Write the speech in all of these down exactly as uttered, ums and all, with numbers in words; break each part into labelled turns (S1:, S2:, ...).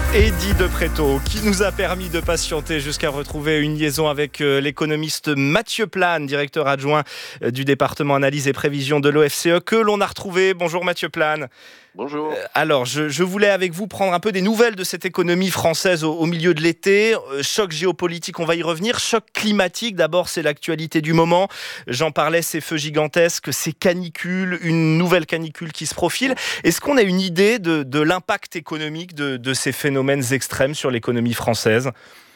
S1: Eddy de Pretto, qui nous a permis de patienter jusqu'à retrouver une liaison avec l'économiste Mathieu Plane, directeur adjoint du département analyse et prévision de l'O F C E, que l'on a retrouvé. Bonjour Mathieu Plane.
S2: Bonjour.
S1: Euh, alors, je, je voulais avec vous prendre un peu des nouvelles de cette économie française au, au milieu de l'été. Euh, choc géopolitique, on va y revenir. Choc climatique, d'abord, c'est l'actualité du moment. J'en parlais, ces feux gigantesques, ces canicules, une nouvelle canicule qui se profile. Est-ce qu'on a une idée de, de l'impact économique de, de ces phénomènes extrêmes sur l'économie française ?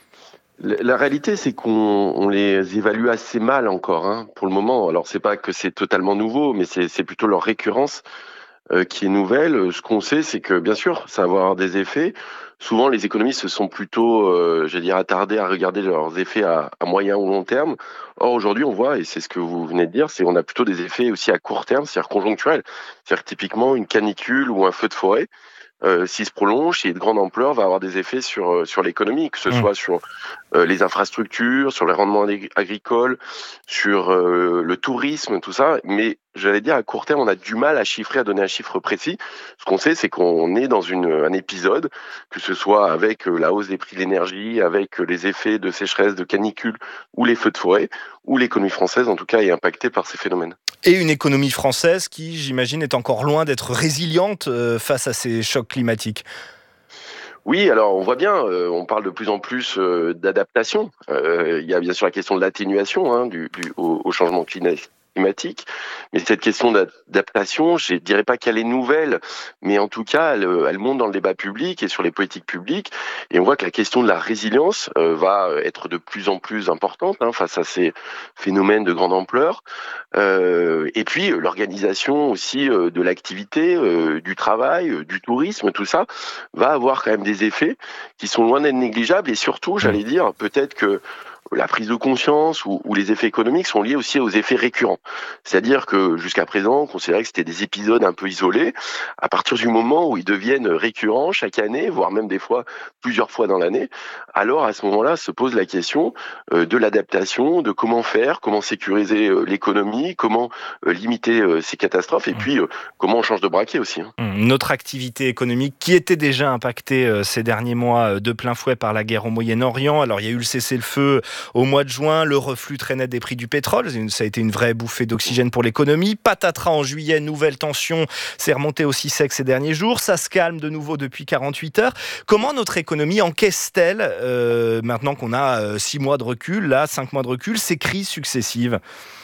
S2: La réalité, c'est qu'on on les évalue assez mal encore, hein, pour le moment. Alors, c'est pas que c'est totalement nouveau, mais c'est, c'est plutôt leur récurrence euh, qui est nouvelle. Ce qu'on sait, c'est que, bien sûr, ça va avoir des effets. Souvent, les économistes se sont plutôt, euh, j'allais dire, attardés à regarder leurs effets à, à moyen ou long terme. Or, aujourd'hui, on voit, et c'est ce que vous venez de dire, c'est qu'on a plutôt des effets aussi à court terme, c'est-à-dire conjoncturels. C'est-à-dire typiquement une canicule ou un feu de forêt. Euh, s'il se prolonge, s'il est de grande ampleur, va avoir des effets sur euh, sur l'économie, que ce
S1: Mmh.
S2: soit sur euh, les infrastructures, sur les rendements agricoles, sur euh, le tourisme, tout ça. Mais j'allais dire, à court terme, on a du mal à chiffrer, à donner un chiffre précis. Ce qu'on sait, c'est qu'on est dans une, un épisode, que ce soit avec euh, la hausse des prix de l'énergie, avec euh, les effets de sécheresse, de canicule, ou les feux de forêt, où l'économie française, en tout cas, est impactée par ces phénomènes.
S1: Et une économie française qui, j'imagine, est encore loin d'être résiliente euh, face à ces chocs climatiques.
S2: Oui, alors on voit bien, euh, on parle de plus en plus euh, d'adaptation. Euh, il y a bien sûr la question de l'atténuation hein, du, du, au, au changement climatique. climatique. Mais cette question d'adaptation, je ne dirais pas qu'elle est nouvelle, mais en tout cas, elle, elle monte dans le débat public et sur les politiques publiques. Et on voit que la question de la résilience euh, va être de plus en plus importante hein, face à ces phénomènes de grande ampleur. Euh, et puis, l'organisation aussi euh, de l'activité, euh, du travail, euh, du tourisme, tout ça, va avoir quand même des effets qui sont loin d'être négligeables. Et surtout, j'allais dire, peut-être que la prise de conscience ou, ou les effets économiques sont liés aussi aux effets récurrents. C'est-à-dire que jusqu'à présent, on considérait que c'était des épisodes un peu isolés. À partir du moment où ils deviennent récurrents chaque année, voire même des fois plusieurs fois dans l'année, alors à ce moment-là se pose la question euh, de l'adaptation, de comment faire, comment sécuriser euh, l'économie, comment euh, limiter euh, ces catastrophes et puis euh, comment on change de braquet aussi. Hein.
S1: Notre activité économique qui était déjà impactée euh, ces derniers mois euh, de plein fouet par la guerre au Moyen-Orient. Alors il y a eu le cessez-le-feu au mois de juin, le reflux très net des prix du pétrole, ça a été une vraie bouffée d'oxygène pour l'économie. Patatras en juillet, nouvelle tension, c'est remonté aussi sec ces derniers jours, ça se calme de nouveau depuis quarante-huit heures. Comment notre économie encaisse-t-elle, euh, maintenant qu'on a euh, six mois de recul, là, cinq mois de recul, ces crises successives ?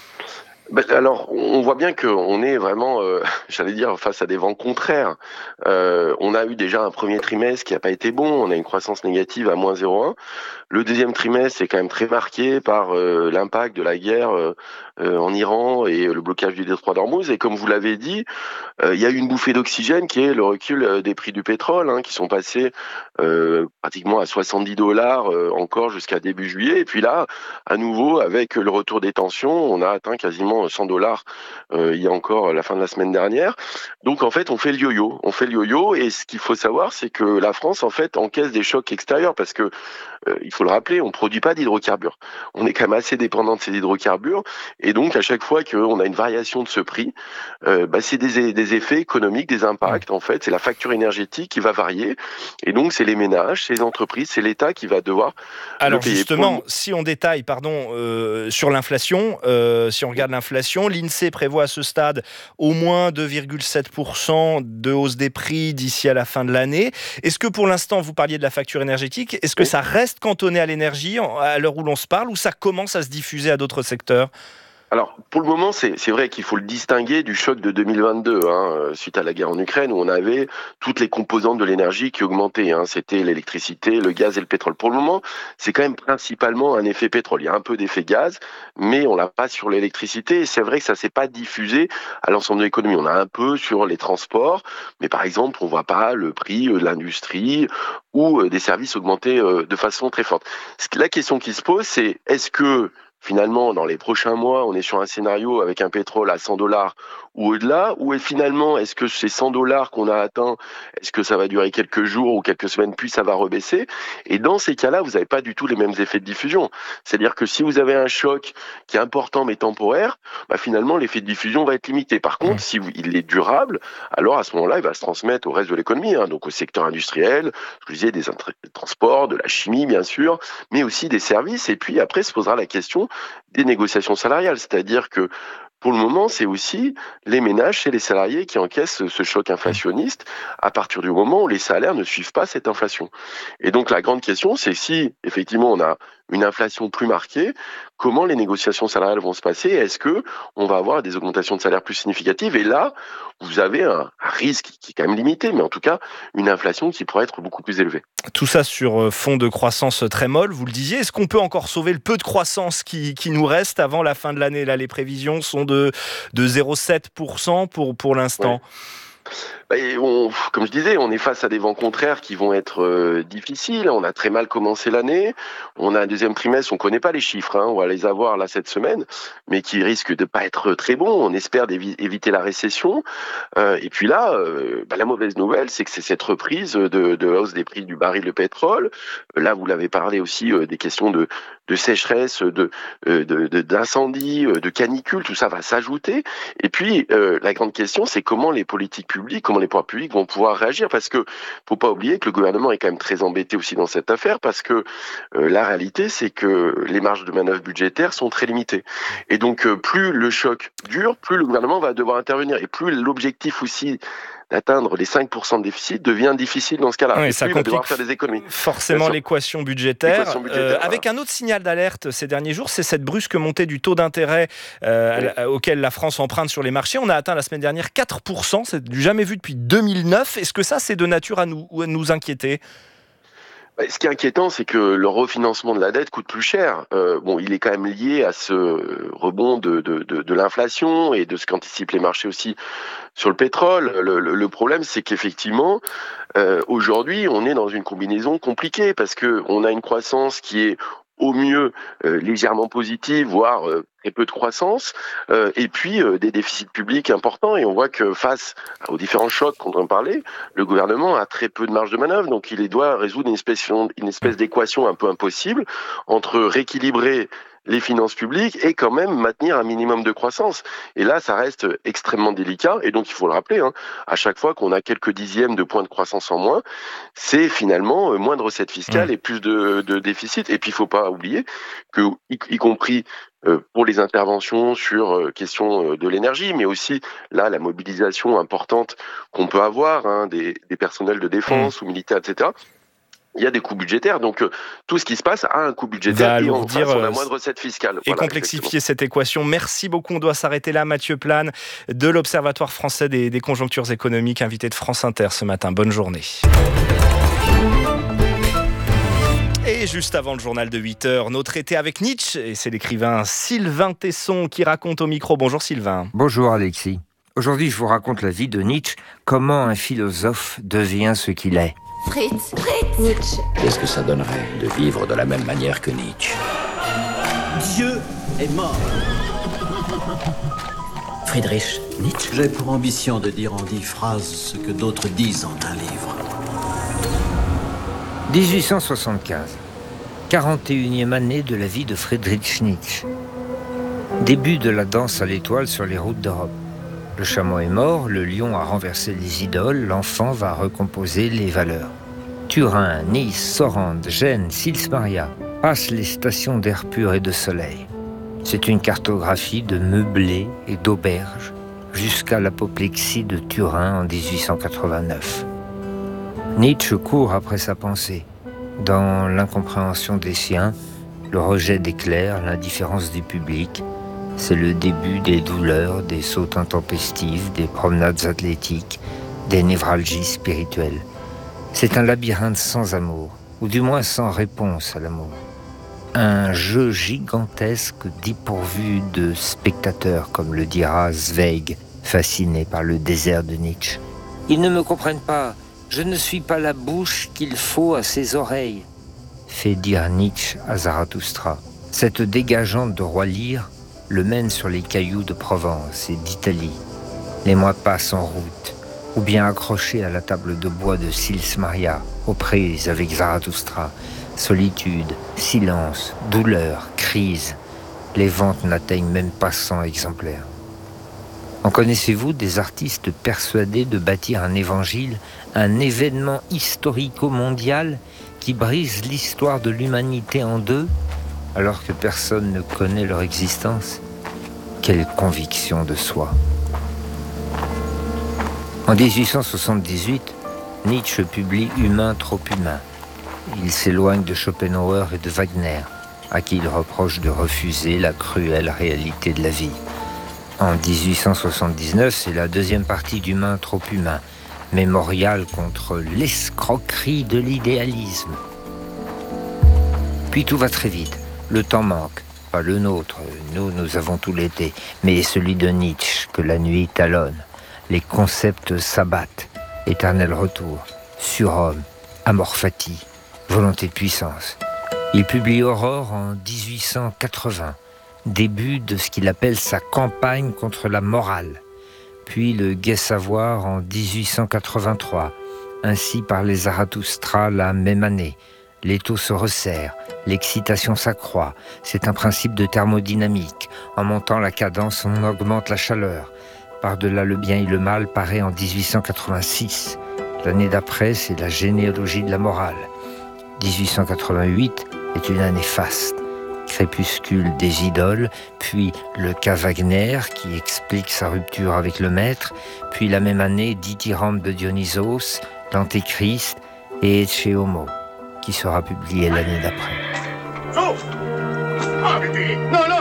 S2: Ben, alors, on voit bien qu'on est vraiment, euh, j'allais dire, face à des vents contraires. Euh, on a eu déjà un premier trimestre qui n'a pas été bon, on a une croissance négative à moins zéro virgule un. Le deuxième trimestre est quand même très marqué par euh, l'impact de la guerre euh, euh, en Iran et le blocage du détroit d'Ormuz. Et comme vous l'avez dit, euh, il y a eu une bouffée d'oxygène qui est le recul euh, des prix du pétrole, hein, qui sont passés euh, pratiquement à soixante-dix dollars euh, encore jusqu'à début juillet. Et puis là, à nouveau, avec le retour des tensions, on a atteint quasiment cent dollars euh, il y a encore la fin de la semaine dernière. Donc en fait, on fait le yo-yo. On fait le yo-yo et ce qu'il faut savoir, c'est que la France, en fait, encaisse des chocs extérieurs parce que Euh, il faut le rappeler, on ne produit pas d'hydrocarbures. On est quand même assez dépendant de ces hydrocarbures. Et donc, à chaque fois qu'on a une variation de ce prix, euh, bah, c'est des, des effets économiques, des impacts, en fait. C'est la facture énergétique qui va varier. Et donc, c'est les ménages, c'est les entreprises, c'est l'État qui va devoir
S1: Alors
S2: le payer.
S1: justement,
S2: Pour...
S1: si on détaille, pardon, euh, sur l'inflation, euh, si on regarde l'inflation, l'INSEE prévoit à ce stade au moins deux virgule sept pour cent de hausse des prix d'ici à la fin de l'année. Est-ce que pour l'instant, vous parliez de la facture énergétique, est-ce que ça reste cantonné à l'énergie à l'heure où l'on se parle ou ça commence à se diffuser à d'autres secteurs ?
S2: Alors, pour le moment, c'est, c'est vrai qu'il faut le distinguer du choc de deux mille vingt-deux, hein, suite à la guerre en Ukraine, où on avait toutes les composantes de l'énergie qui augmentaient. Hein, c'était l'électricité, le gaz et le pétrole. Pour le moment, c'est quand même principalement un effet pétrole. Il y a un peu d'effet gaz, mais on l'a pas sur l'électricité. Et c'est vrai que ça s'est pas diffusé à l'ensemble de l'économie. On a un peu sur les transports, mais par exemple, on voit pas le prix de l'industrie ou des services augmenter de façon très forte. La question qui se pose, c'est est-ce que finalement, dans les prochains mois, on est sur un scénario avec un pétrole à cent dollars ou au-delà, ou est finalement, est-ce que ces cent dollars qu'on a atteints, est-ce que ça va durer quelques jours ou quelques semaines, puis ça va rebaisser? Et dans ces cas-là, vous n'avez pas du tout les mêmes effets de diffusion. C'est-à-dire que si vous avez un choc qui est important mais temporaire, bah finalement l'effet de diffusion va être limité. Par contre, si vous, il est durable, alors à ce moment-là, il va se transmettre au reste de l'économie, hein, donc au secteur industriel, je vous disais, des, intra- des transports, de la chimie bien sûr, mais aussi des services. Et puis après se posera la question des négociations salariales, c'est-à-dire que pour le moment, c'est aussi les ménages et les salariés qui encaissent ce choc inflationniste à partir du moment où les salaires ne suivent pas cette inflation. Et donc la grande question, c'est si effectivement on a une inflation plus marquée, comment les négociations salariales vont se passer? Est-ce que on va avoir des augmentations de salaire plus significatives? Et là, vous avez un, un risque qui est quand même limité, mais en tout cas une inflation qui pourrait être beaucoup plus élevée.
S1: Tout ça sur fond de croissance très molle, vous le disiez. Est-ce qu'on peut encore sauver le peu de croissance qui, qui nous reste avant la fin de l'année? Là, les prévisions sont de, de zéro virgule sept pour cent pour, pour l'instant.
S2: Ouais. Et on, comme je disais, on est face à des vents contraires qui vont être euh, difficiles. On a très mal commencé l'année. On a un deuxième trimestre, on connaît pas les chiffres, hein, on va les avoir là cette semaine, mais qui risquent de pas être très bons. On espère d'évi- éviter la récession. Euh, et puis là, euh, bah, la mauvaise nouvelle, c'est que c'est cette reprise de, de hausse des prix du baril de pétrole. Là, vous l'avez parlé aussi, euh, des questions de, de sécheresse, de, euh, de, de, d'incendie, euh, de canicule, tout ça va s'ajouter. Et puis, euh, la grande question, c'est comment les politiques publiques, comment les pouvoirs publics vont pouvoir réagir, parce que faut pas oublier que le gouvernement est quand même très embêté aussi dans cette affaire, parce que euh, la réalité, c'est que les marges de manœuvre budgétaires sont très limitées. Et donc, euh, plus le choc dure, plus le gouvernement va devoir intervenir, et plus l'objectif aussi d'atteindre les cinq pour cent de déficit devient difficile dans ce cas-là.
S1: Oui,
S2: et
S1: ça
S2: plus il va
S1: complique
S2: devoir faire des économies.
S1: forcément l'équation budgétaire.
S2: L'équation budgétaire,
S1: Euh,
S2: voilà.
S1: avec un autre signal d'alerte ces derniers jours, c'est cette brusque montée du taux d'intérêt euh, oui. auquel la France emprunte sur les marchés. On a atteint la semaine dernière quatre pour cent, c'est du jamais vu depuis deux mille neuf. Est-ce que ça, c'est de nature à nous, à nous inquiéter ?
S2: Ce qui est inquiétant, c'est que le refinancement de la dette coûte plus cher. Euh, bon, il est quand même lié à ce rebond de, de, de, de l'inflation et de ce qu'anticipent les marchés aussi sur le pétrole. Le, le, le problème, c'est qu'effectivement, euh, aujourd'hui, on est dans une combinaison compliquée parce que on a une croissance qui est au mieux euh, légèrement positive, voire euh, très peu de croissance, euh, et puis euh, des déficits publics importants. Et on voit que face aux différents chocs dont on parlait, le gouvernement a très peu de marge de manœuvre, donc il doit résoudre une espèce, une espèce d'équation un peu impossible entre rééquilibrer les finances publiques et quand même maintenir un minimum de croissance. Et là, ça reste extrêmement délicat. Et donc, il faut le rappeler, hein, à chaque fois qu'on a quelques dixièmes de points de croissance en moins, c'est finalement moins de recettes fiscales et plus de, de déficit. Et puis, il ne faut pas oublier que, y, y compris euh, pour les interventions sur euh, question de l'énergie, mais aussi là, la mobilisation importante qu'on peut avoir, hein, des, des personnels de défense mmh. ou militaires, et cetera, il y a des coûts budgétaires, donc euh, tout ce qui se passe a un coût budgétaire et en face, on a moins de recettes fiscales.
S1: Et voilà, complexifier exactement. Cette équation. Merci beaucoup, on doit s'arrêter là. Mathieu Plane de l'Observatoire français des, des conjonctures économiques, invité de France Inter ce matin. Bonne journée. Et juste avant le journal de huit heures, notre été avec Nietzsche, et c'est l'écrivain Sylvain Tesson qui raconte au micro. Bonjour Sylvain.
S3: Bonjour Alexis. Aujourd'hui, je vous raconte la vie de Nietzsche, comment un philosophe devient ce qu'il est.
S4: Fritz, Fritz, Nietzsche.
S5: Qu'est-ce que ça donnerait de vivre de la même manière que Nietzsche?
S6: Dieu est mort.
S5: Friedrich Nietzsche.
S6: J'ai pour ambition de dire en dix phrases ce que d'autres disent en un livre.
S3: dix-huit cent soixante-quinze. quarante et unième année de la vie de Friedrich Nietzsche. Début de la danse à l'étoile sur les routes d'Europe. Le chameau est mort, le lion a renversé les idoles, l'enfant va recomposer les valeurs. Turin, Nice, Sorrente, Gênes, Sils Maria passent les stations d'air pur et de soleil. C'est une cartographie de meublés et d'auberges jusqu'à l'apoplexie de Turin en dix-huit cent quatre-vingt-neuf. Nietzsche court après sa pensée. Dans l'incompréhension des siens, le rejet des clercs, l'indifférence du public, c'est le début des douleurs, des sautes intempestives, des promenades athlétiques, des névralgies spirituelles. C'est un labyrinthe sans amour, ou du moins sans réponse à l'amour. Un jeu gigantesque dépourvu de spectateurs, comme le dira Zweig, fasciné par le désert de Nietzsche. Ils ne me comprennent pas, je ne suis pas la bouche qu'il faut à ses oreilles, fait dire Nietzsche à Zarathustra. Cette dégageante de roi Lear le mène sur les cailloux de Provence et d'Italie. Les mois passent en route, ou bien accrochés à la table de bois de Sils Maria, aux prises avec Zarathustra. Solitude, silence, douleur, crise. Les ventes n'atteignent même pas cent exemplaires. En connaissez-vous des artistes persuadés de bâtir un évangile, un événement historico-mondial qui brise l'histoire de l'humanité en deux, alors que personne ne connaît leur existence? Quelle conviction de soi! En dix-huit cent soixante-dix-huit, Nietzsche publie Humain trop humain. Il s'éloigne de Schopenhauer et de Wagner, à qui il reproche de refuser la cruelle réalité de la vie. En dix-huit cent soixante-dix-neuf, c'est la deuxième partie d'Humain trop humain, mémorial contre l'escroquerie de l'idéalisme. Puis tout va très vite, le temps manque, pas le nôtre, nous, nous avons tout l'été, mais celui de Nietzsche que la nuit talonne. Les concepts s'abattent, éternel retour, surhomme, amor fati, volonté de puissance. Il publie Aurore en dix-huit cent quatre-vingts, début de ce qu'il appelle sa campagne contre la morale. Puis le Gai Savoir en dix-huit cent quatre-vingt-trois. Ainsi parlait Zarathustra la même année. L'étau se resserre, l'excitation s'accroît. C'est un principe de thermodynamique. En montant la cadence, on augmente la chaleur. Par-delà le bien et le mal paraît en dix-huit cent quatre-vingt-six. L'année d'après, c'est la généalogie de la morale. dix-huit cent quatre-vingt-huit est une année faste. Crépuscule des idoles, puis le cas Wagner qui explique sa rupture avec le maître, puis la même année Dithyrambe de Dionysos, l'Antéchrist et Ecce Homo, qui sera publié l'année d'après.
S7: Non, non,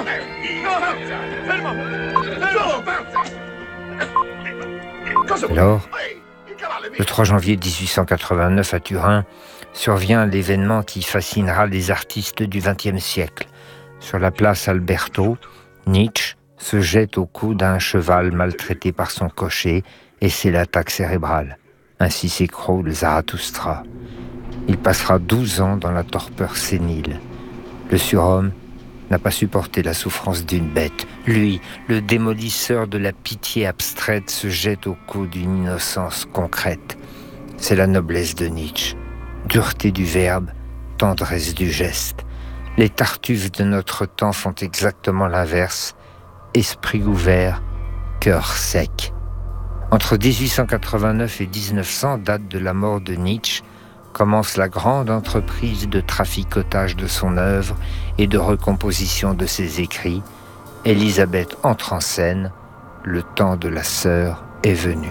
S3: Alors, le trois janvier dix-huit cent quatre-vingt-neuf à Turin, survient l'événement qui fascinera les artistes du vingtième siècle. Sur la place Alberto, Nietzsche se jette au cou d'un cheval maltraité par son cocher et c'est l'attaque cérébrale. Ainsi s'écroule Zarathustra. Il passera douze ans dans la torpeur sénile. Le surhomme n'a pas supporté la souffrance d'une bête. Lui, le démolisseur de la pitié abstraite, se jette au cou d'une innocence concrète. C'est la noblesse de Nietzsche. Dureté du verbe, tendresse du geste. Les Tartuffes de notre temps font exactement l'inverse. Esprit ouvert, cœur sec. Entre dix-huit cent quatre-vingt-neuf et dix-neuf cents, date de la mort de Nietzsche, commence la grande entreprise de traficotage de son œuvre et de recomposition de ses écrits. Élisabeth entre en scène. Le temps de la sœur est venu.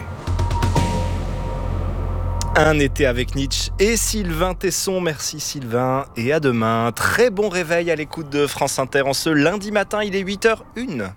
S1: Un été avec Nietzsche et Sylvain Tesson. Merci Sylvain et à demain. Très bon réveil à l'écoute de France Inter en ce lundi matin, il est huit heures une.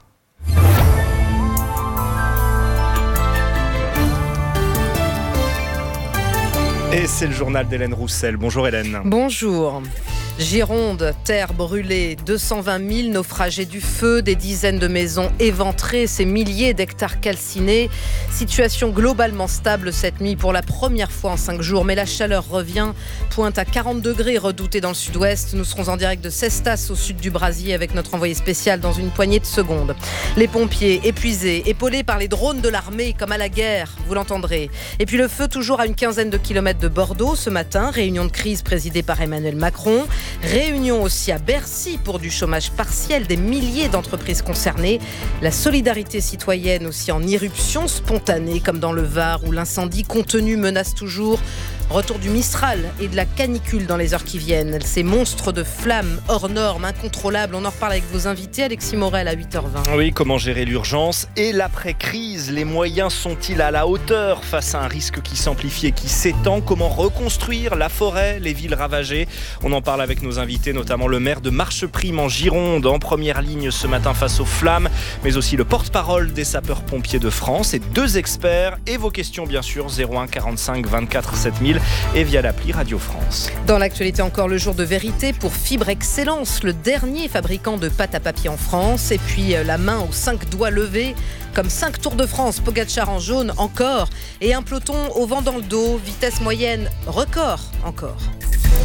S1: Et c'est le journal d'Hélène Roussel. Bonjour Hélène.
S8: Bonjour. Gironde, terre brûlée, deux cent vingt mille naufragés du feu, des dizaines de maisons éventrées, ces milliers d'hectares calcinés. Situation globalement stable cette nuit pour la première fois en cinq jours, mais la chaleur revient, pointe à quarante degrés redouté dans le sud-ouest. Nous serons en direct de Cestas au sud du Brasier avec notre envoyé spécial dans une poignée de secondes. Les pompiers épuisés, épaulés par les drones de l'armée comme à la guerre, vous l'entendrez. Et puis le feu toujours à une quinzaine de kilomètres de Bordeaux ce matin, réunion de crise présidée par Emmanuel Macron. Réunion aussi à Bercy pour du chômage partiel, des milliers d'entreprises concernées. La solidarité citoyenne aussi en irruption spontanée, comme dans le Var où l'incendie contenu menace toujours. Retour du Mistral et de la canicule dans les heures qui viennent. Ces monstres de flammes hors normes, incontrôlables. On en reparle avec vos invités. Alexis Morel à huit heures vingt.
S1: Oui, comment gérer l'urgence et l'après-crise? Les moyens sont-ils à la hauteur face à un risque qui s'amplifie et qui s'étend? Comment reconstruire la forêt, les villes ravagées? On en parle avec nos invités, notamment le maire de Marcheprime en Gironde, en première ligne ce matin face aux flammes, mais aussi le porte-parole des sapeurs-pompiers de France et deux experts. Et vos questions, bien sûr, zéro un quarante-cinq vingt-quatre sept mille et via l'appli Radio France.
S8: Dans l'actualité, encore le jour de vérité pour Fibre Excellence, le dernier fabricant de pâte à papier en France. Et puis la main aux cinq doigts levés, comme cinq Tours de France, Pogacar en jaune encore. Et un peloton au vent dans le dos, vitesse moyenne record encore.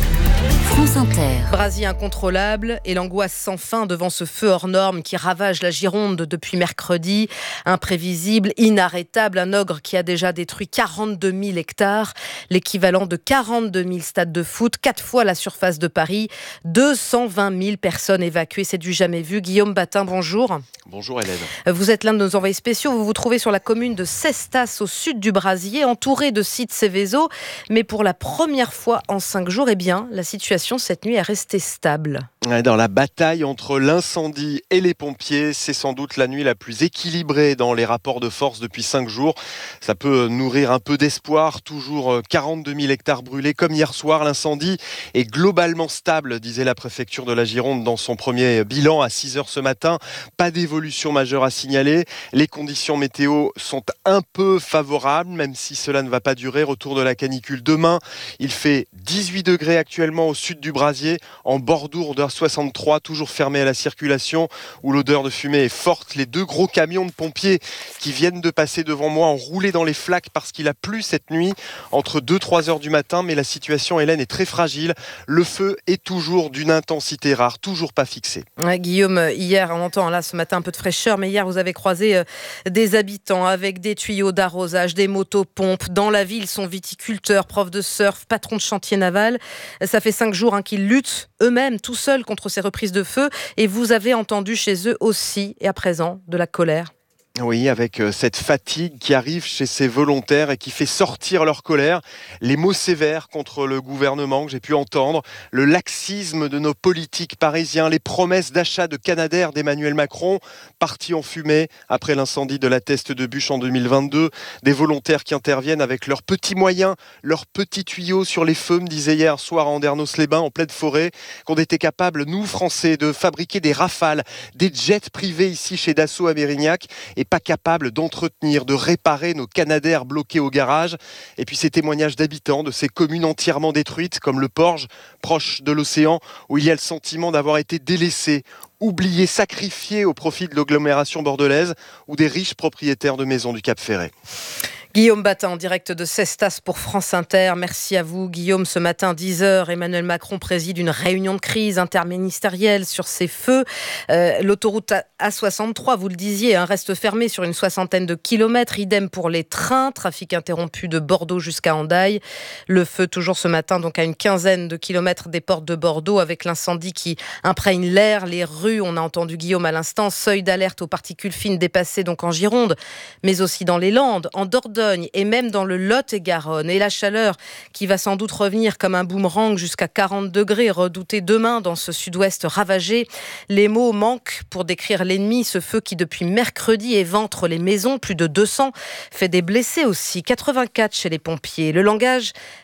S4: France Inter.
S8: Brasis incontrôlable et l'angoisse sans fin devant ce feu hors norme qui ravage la Gironde depuis mercredi. Imprévisible, inarrêtable, un ogre qui a déjà détruit quarante-deux mille hectares, l'équivalent de quarante-deux mille stades de foot, quatre fois la surface de Paris, deux cent vingt mille personnes évacuées, c'est du jamais vu. Guillaume Batin, bonjour.
S7: Bonjour Hélène.
S8: Vous êtes l'un de nos envoyés spéciaux, vous vous trouvez sur la commune de Cestas au sud du Brasier, entouré de sites Seveso, mais pour la première fois en cinq jours, eh bien, la situation cette nuit est restée stable.
S7: Dans la bataille entre l'incendie et les pompiers, c'est sans doute la nuit la plus équilibrée dans les rapports de force depuis cinq jours. Ça peut nourrir un peu d'espoir. Toujours quarante-deux mille hectares brûlés. Comme hier soir, l'incendie est globalement stable, disait la préfecture de la Gironde dans son premier bilan à six heures ce matin. Pas d'évolution majeure à signaler. Les conditions météo sont un peu favorables, même si cela ne va pas durer. Retour de la canicule demain. Il fait dix-huit degrés actuellement au sud du Brasier, en bordure de soixante-trois, toujours fermé à la circulation, où l'odeur de fumée est forte. Les deux gros camions de pompiers qui viennent de passer devant moi ont roulé dans les flaques parce qu'il a plu cette nuit entre deux et trois heures du matin, mais la situation, Hélène, est très fragile. Le feu est toujours d'une intensité rare, toujours pas fixé.
S8: Ouais, Guillaume, hier, on entend là ce matin un peu de fraîcheur, mais hier vous avez croisé euh, des habitants avec des tuyaux d'arrosage, des motopompes. Dans la ville, ils sont viticulteurs, profs de surf, patrons de chantier naval. Ça fait cinq jours hein, qu'ils luttent eux-mêmes, tout seuls, contre ces reprises de feu. Et vous avez entendu chez eux aussi, et à présent, de la colère.
S7: Oui, avec cette fatigue qui arrive chez ces volontaires et qui fait sortir leur colère, les mots sévères contre le gouvernement que j'ai pu entendre, le laxisme de nos politiques parisiens, les promesses d'achat de Canadair d'Emmanuel Macron, partis en fumée après l'incendie de la Teste de Bûche en deux mille vingt-deux, des volontaires qui interviennent avec leurs petits moyens, leurs petits tuyaux sur les feux, me disait hier soir à Andernos-les-Bains, en pleine forêt, qu'on était capables, nous Français, de fabriquer des Rafales, des jets privés ici chez Dassault à Mérignac, et pas capable d'entretenir, de réparer nos Canadair bloqués au garage. Et puis ces témoignages d'habitants de ces communes entièrement détruites, comme le Porge, proche de l'océan, où il y a le sentiment d'avoir été délaissés, oubliés, sacrifiés au profit de l'agglomération bordelaise ou des riches propriétaires de maisons du Cap Ferret.
S8: Guillaume Batin, en direct de Cestas pour France Inter. Merci à vous, Guillaume. Ce matin, dix heures, Emmanuel Macron préside une réunion de crise interministérielle sur ces feux. Euh, l'autoroute A soixante-trois, vous le disiez, hein, reste fermée sur une soixantaine de kilomètres. Idem pour les trains. Trafic interrompu de Bordeaux jusqu'à Hendaye. Le feu, toujours ce matin, donc à une quinzaine de kilomètres des portes de Bordeaux, avec l'incendie qui imprègne l'air, les rues. On a entendu Guillaume à l'instant. Seuil d'alerte aux particules fines dépassé donc en Gironde, mais aussi dans les Landes, en Dordogne, et même dans le Lot-et-Garonne. Et la chaleur qui va sans doute revenir comme un boomerang jusqu'à quarante degrés, redouté demain dans ce sud-ouest ravagé. Les mots manquent pour décrire l'ennemi, ce feu qui depuis mercredi éventre les maisons, plus de deux cents, fait des blessés aussi, quatre-vingt-quatre chez les pompiers. Le langage